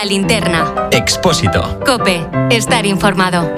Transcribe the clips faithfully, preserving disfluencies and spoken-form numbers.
linterna. Expósito. COPE. Estar informado.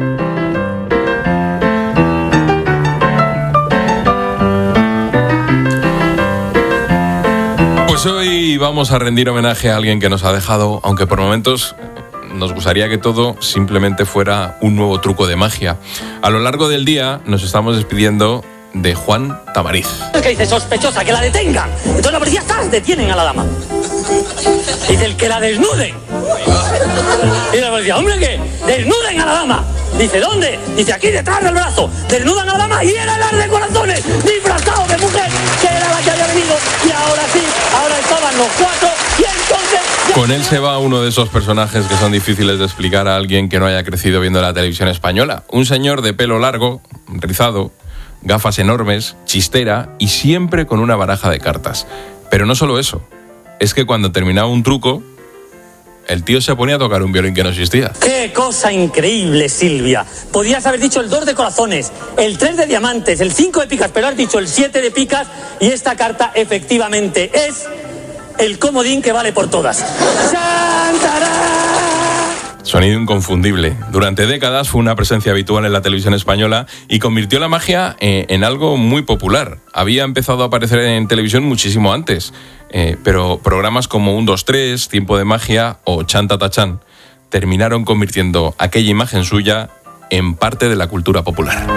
Pues hoy vamos a rendir homenaje a alguien que nos ha dejado, aunque por momentos nos gustaría que todo simplemente fuera un nuevo truco de magia. A lo largo del día nos estamos despidiendo de Juan Tamariz. ¿Qué dice? Sospechosa, que la detengan. Entonces la policía está, detienen a la dama. Dice el que la desnuden. Y la policía, hombre, ¿qué? Desnuden a la dama. Dice, ¿dónde? Dice, aquí detrás del brazo. Desnudan a la dama y era el ar de corazones, disfrazado de mujer, que era la que había venido. Y ahora sí, ahora estaban los cuatro y entonces... Con él se va uno de esos personajes que son difíciles de explicar a alguien que no haya crecido viendo la televisión española. Un señor de pelo largo, rizado, gafas enormes, chistera y siempre con una baraja de cartas. Pero no solo eso, es que cuando terminaba un truco, el tío se ponía a tocar un violín que no existía. ¡Qué cosa increíble, Silvia! Podías haber dicho el dos de corazones, el tres de diamantes, el cinco de picas, pero has dicho el siete de picas y esta carta efectivamente es el comodín que vale por todas. ¡Chantarán! Sonido inconfundible. Durante décadas fue una presencia habitual en la televisión española y convirtió la magia en, en algo muy popular. Había empezado a aparecer en televisión muchísimo antes, eh, pero programas como un dos tres, Tiempo de Magia o Chan Tata Chan terminaron convirtiendo aquella imagen suya en parte de la cultura popular.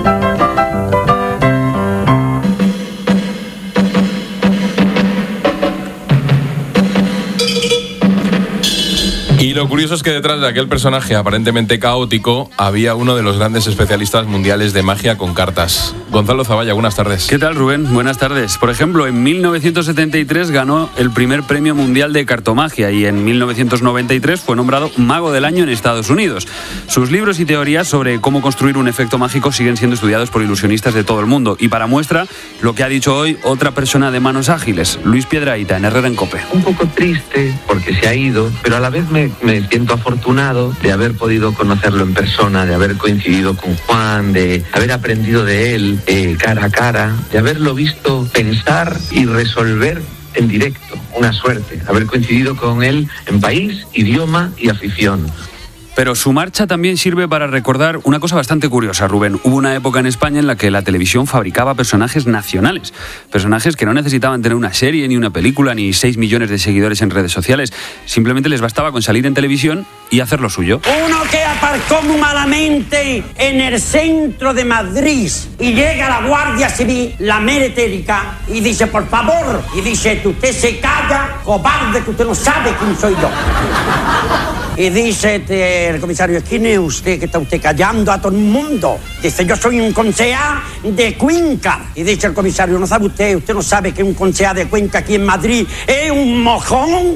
Y lo curioso es que detrás de aquel personaje aparentemente caótico había uno de los grandes especialistas mundiales de magia con cartas. Gonzalo Zavalla, buenas tardes. ¿Qué tal, Rubén? Buenas tardes. Por ejemplo, en mil novecientos setenta y tres ganó el primer premio mundial de cartomagia y en mil novecientos noventa y tres fue nombrado Mago del Año en Estados Unidos. Sus libros y teorías sobre cómo construir un efecto mágico siguen siendo estudiados por ilusionistas de todo el mundo. Y para muestra, lo que ha dicho hoy otra persona de manos ágiles, Luis Piedrahita, en Herrera en COPE. Un poco triste porque se ha ido, pero a la vez me Me siento afortunado de haber podido conocerlo en persona, de haber coincidido con Juan, de haber aprendido de él eh, cara a cara, de haberlo visto pensar y resolver en directo. Una suerte, haber coincidido con él en país, idioma y afición. Pero su marcha también sirve para recordar una cosa bastante curiosa, Rubén. Hubo una época en España en la que la televisión fabricaba personajes nacionales. Personajes que no necesitaban tener una serie, ni una película, ni seis millones de seguidores en redes sociales. Simplemente les bastaba con salir en televisión y hacer lo suyo. Uno que aparcó muy malamente en el centro de Madrid y llega la Guardia Civil, la meretérica, y dice, por favor, y dice, usted se calla, cobarde, que usted no sabe quién soy yo. Y dice este, el comisario, ¿quién es usted que está usted callando a todo el mundo? Dice, yo soy un concejal de Cuenca. Y dice el comisario, ¿no sabe usted? ¿Usted no sabe que un concejal de Cuenca aquí en Madrid es un mojón?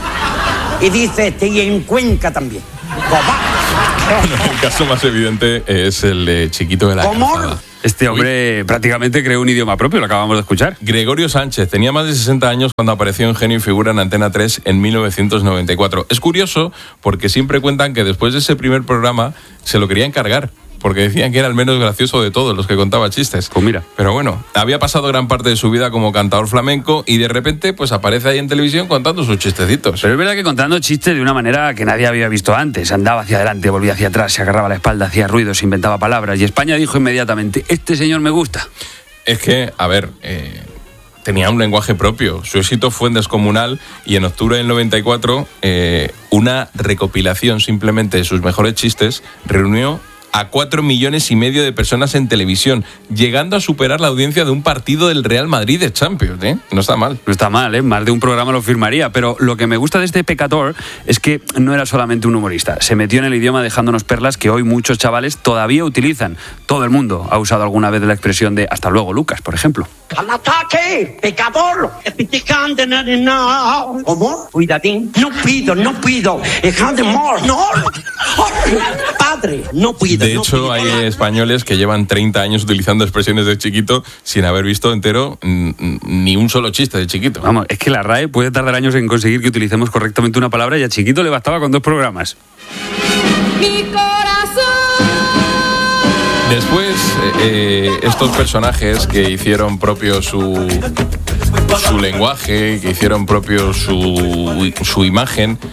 Y dice este, y en Cuenca también. Bueno, el caso más evidente es el de Chiquito de la Calzada. Este hombre prácticamente creó un idioma propio, lo acabamos de escuchar. Gregorio Sánchez tenía más de sesenta años cuando apareció en Genio y Figura en Antena tres en mil novecientos noventa y cuatro. Es curioso porque siempre cuentan que después de ese primer programa se lo querían cargar, porque decían que era el menos gracioso de todos los que contaba chistes. Pues mira. Pero bueno, había pasado gran parte de su vida como cantador flamenco y de repente pues aparece ahí en televisión contando sus chistecitos. Pero es verdad que contando chistes de una manera que nadie había visto antes. Andaba hacia adelante, volvía hacia atrás, se agarraba la espalda, hacía ruidos, inventaba palabras. Y España dijo inmediatamente, este señor me gusta. Es que, a ver... Eh... tenía un lenguaje propio. Su éxito fue descomunal y en octubre del noventa y cuatro eh, una recopilación simplemente de sus mejores chistes reunió a cuatro millones y medio de personas en televisión, llegando a superar la audiencia de un partido del Real Madrid de Champions, ¿eh? No está mal. No está mal, ¿eh? Más de un programa lo firmaría, pero lo que me gusta de este pecador es que no era solamente un humorista, se metió en el idioma dejándonos perlas que hoy muchos chavales todavía utilizan. Todo el mundo ha usado alguna vez la expresión de hasta luego, Lucas, por ejemplo. ¡Al ataque! ¡Pecador! ¿Cómo? Cuidadín. No pido, no pido. ¡No! Padre, no pido. De hecho, no hay españoles que llevan treinta años utilizando expresiones de Chiquito sin haber visto entero ni un solo chiste de Chiquito. Vamos, es que la R A E puede tardar años en conseguir que utilicemos correctamente una palabra y a Chiquito le bastaba con dos programas. Mi corazón. Después, eh, estos personajes que hicieron propio su, su lenguaje, que hicieron propio su, su imagen,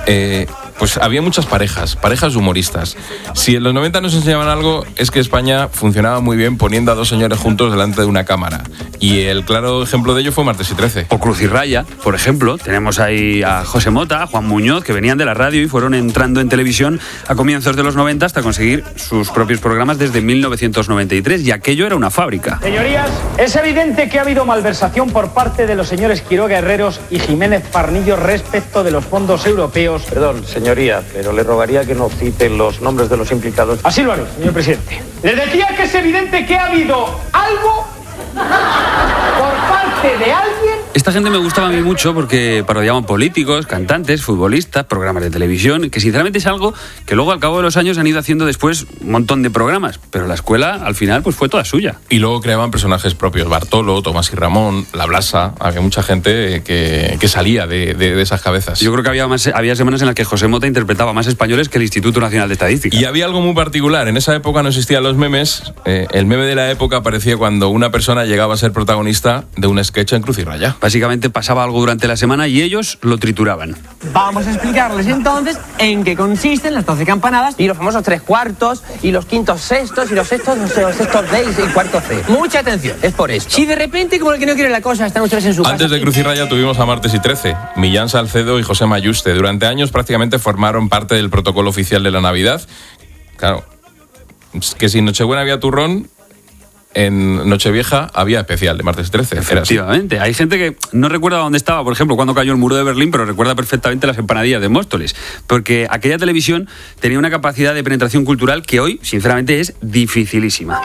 eh, pues había muchas parejas, parejas humoristas. Si en los noventa nos enseñaban algo, es que España funcionaba muy bien poniendo a dos señores juntos delante de una cámara. Y el claro ejemplo de ello fue Martes y trece. O Cruz y Raya, por ejemplo. Tenemos ahí a José Mota, a Juan Muñoz, que venían de la radio y fueron entrando en televisión a comienzos de los noventa hasta conseguir sus propios programas desde mil novecientos noventa y tres. Y aquello era una fábrica. Señorías, es evidente que ha habido malversación por parte de los señores Quiroga Herreros y Jiménez Parnillo respecto de los fondos europeos. Perdón, señoría, pero le rogaría que no citen los nombres de los implicados. Así lo haré, señor presidente. Les decía que es evidente que ha habido algo por parte de alguien. Esta gente me gustaba a mí mucho porque parodiaban políticos, cantantes, futbolistas, programas de televisión, que sinceramente es algo que luego al cabo de los años han ido haciendo después un montón de programas, pero la escuela al final pues fue toda suya. Y luego creaban personajes propios, Bartolo, Tomás y Ramón, La Blasa, había mucha gente que, que salía de, de, de esas cabezas. Yo creo que había, más, había semanas en las que José Mota interpretaba más españoles que el Instituto Nacional de Estadística. Y había algo muy particular, en esa época no existían los memes, eh, el meme de la época aparecía cuando una persona llegaba a ser protagonista de un sketch en Cruz y Raya. Básicamente pasaba algo durante la semana y ellos lo trituraban. Vamos a explicarles entonces en qué consisten las doce campanadas y los famosos tres cuartos y los quintos sextos y los sextos, no sé, los sextos D y cuartos C. Mucha atención, es por esto. Si de repente, como el que no quiere la cosa, están ustedes en su casa... Antes de Cruz y Raya tuvimos a Martes y trece, Millán Salcedo y José Mayuste. Durante años prácticamente formaron parte del protocolo oficial de la Navidad. Claro, que si Nochebuena había turrón, en Nochevieja había especial de Martes y trece. Efectivamente. Hay gente que no recuerda dónde estaba, por ejemplo, cuando cayó el muro de Berlín, pero recuerda perfectamente las empanadillas de Móstoles. Porque aquella televisión tenía una capacidad de penetración cultural que hoy, sinceramente, es dificilísima.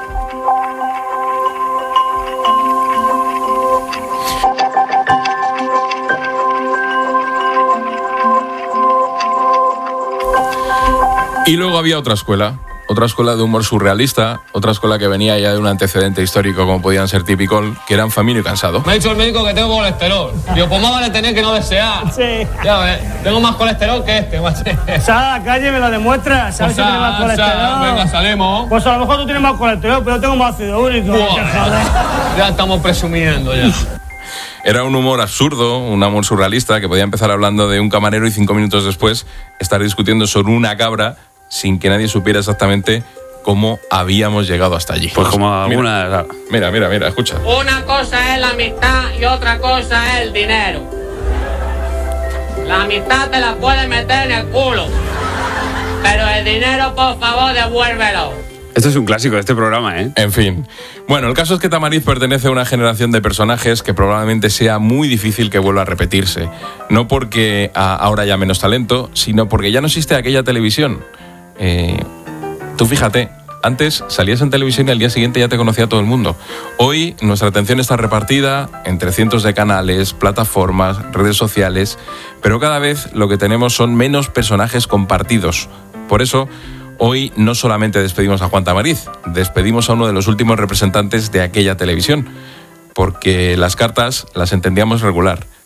Y luego había otra escuela. Otra escuela de humor surrealista, otra escuela que venía ya de un antecedente histórico como podían ser Típico, que eran Famino y Cansado. Me ha dicho el médico que tengo colesterol. Digo, pues más vale tener que no desear. Sí. Ya ves, tengo más colesterol que este, macho. Sal a la calle, me lo demuestras. ¿Sabes Pues si tienes más sal, colesterol? sal, venga, salimos. Pues a lo mejor tú tienes más colesterol, pero yo tengo más ácido úrico. Buah, ya estamos presumiendo ya. Era un humor absurdo, un humor surrealista, que podía empezar hablando de un camarero y cinco minutos después estar discutiendo sobre una cabra sin que nadie supiera exactamente cómo habíamos llegado hasta allí. Pues como alguna... Mira, mira, mira, mira, escucha. Una cosa es la amistad y otra cosa es el dinero. La amistad te la puedes meter en el culo, pero el dinero, por favor, devuélvelo. Esto es un clásico de este programa, ¿eh? En fin. Bueno, el caso es que Tamariz pertenece a una generación de personajes que probablemente sea muy difícil que vuelva a repetirse. No porque a, ahora haya menos talento, sino porque ya no existe aquella televisión. Eh, tú fíjate, antes salías en televisión y al día siguiente ya te conocía todo el mundo. Hoy nuestra atención está repartida entre cientos de canales, plataformas, redes sociales, pero cada vez lo que tenemos son menos personajes compartidos. Por eso, hoy no solamente despedimos a Juan Tamariz, despedimos a uno de los últimos representantes de aquella televisión, porque las cartas las entendíamos regular.